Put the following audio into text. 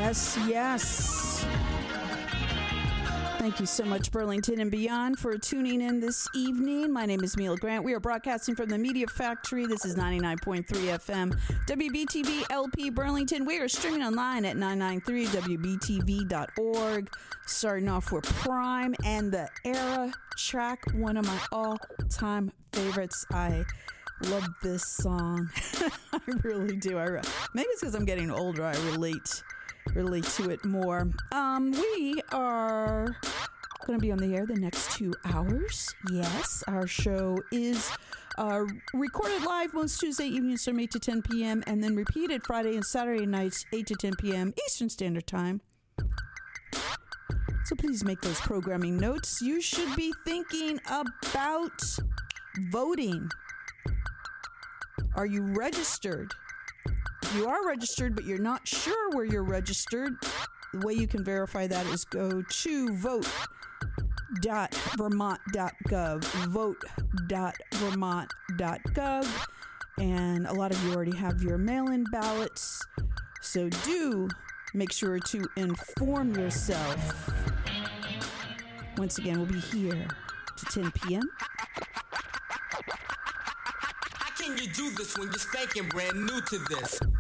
Yes, yes. Thank you so much, Burlington and beyond, for tuning in this evening. My name is Mila Grant. We are broadcasting from the Media Factory. This is 99.3 FM, WBTV LP Burlington. We are streaming online at 993wbtv.org. Starting off with Prime and the Era track, one of my all-time favorites. I love this song. I really do. Maybe it's because I'm getting older. I relate to it more. We are going to be on the air the next 2 hours. Yes, our show is recorded live most Tuesday evenings from 8 to 10 p.m. and then repeated Friday and Saturday nights 8 to 10 p.m. Eastern Standard Time. So please make those programming notes. You should be thinking about voting. Are you registered? If you are registered, but you're not sure where you're registered, the way you can verify that is go to vote.vermont.gov, vote.vermont.gov, and a lot of you already have your mail-in ballots, so do make sure to inform yourself. Once again, we'll be here to 10 p.m. How can you do this when you're spanking brand new to this?